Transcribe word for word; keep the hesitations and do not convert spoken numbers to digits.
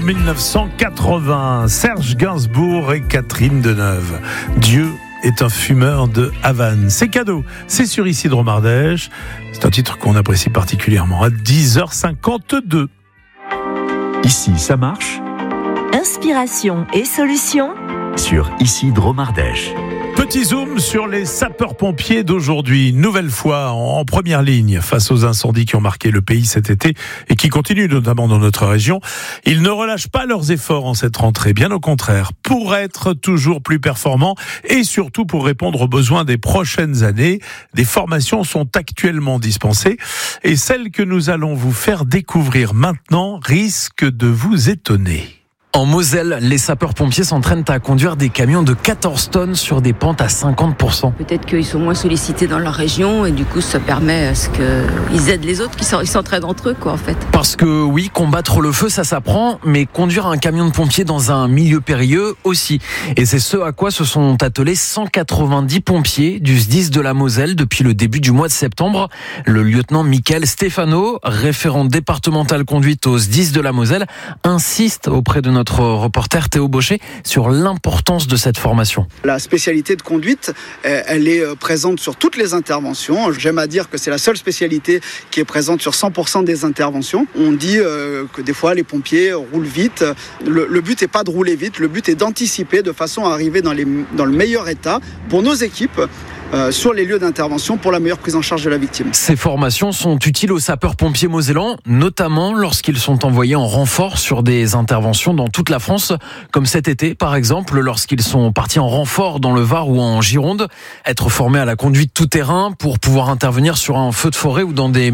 mille neuf cent quatre-vingts. Serge Gainsbourg et Catherine Deneuve. Dieu est un fumeur de Havane. C'est cadeau, c'est sur Ici Dromardèche. C'est un titre qu'on apprécie particulièrement. À dix heures cinquante-deux. Ici, ça marche. Inspiration et solutions Sur Ici Dromardèche. Petit zoom sur les sapeurs-pompiers d'aujourd'hui. Nouvelle fois en première ligne face aux incendies qui ont marqué le pays cet été et qui continuent notamment dans notre région. Ils ne relâchent pas leurs efforts en cette rentrée, bien au contraire, pour être toujours plus performants et surtout pour répondre aux besoins des prochaines années. Des formations sont actuellement dispensées et celle que nous allons vous faire découvrir maintenant risque de vous étonner. En Moselle, les sapeurs-pompiers s'entraînent à conduire des camions de quatorze tonnes sur des pentes à cinquante pour cent. Peut-être qu'ils sont moins sollicités dans leur région et du coup ça permet à ce qu'ils aident les autres, qu'ils s'entraident entre eux quoi en fait. Parce que oui, combattre le feu ça s'apprend, mais conduire un camion de pompiers dans un milieu périlleux aussi. Et c'est ce à quoi se sont attelés cent quatre-vingt-dix pompiers du S D I S de la Moselle depuis le début du mois de septembre. Le lieutenant Michael Stefano, référent départemental conduite au S D I S de la Moselle, insiste auprès de notre reporter Théo Baucher sur l'importance de cette formation. La spécialité de conduite, elle est présente sur toutes les interventions. J'aime à dire que c'est la seule spécialité qui est présente sur cent pour cent des interventions. On dit que des fois les pompiers roulent vite. Le, le but n'est pas de rouler vite, le but est d'anticiper de façon à arriver dans, les, dans le meilleur état pour nos équipes. Euh, sur les lieux d'intervention pour la meilleure prise en charge de la victime. Ces formations sont utiles aux sapeurs-pompiers mosellans, notamment lorsqu'ils sont envoyés en renfort sur des interventions dans toute la France, comme cet été par exemple, lorsqu'ils sont partis en renfort dans le Var ou en Gironde. Être formés à la conduite tout-terrain pour pouvoir intervenir sur un feu de forêt ou dans des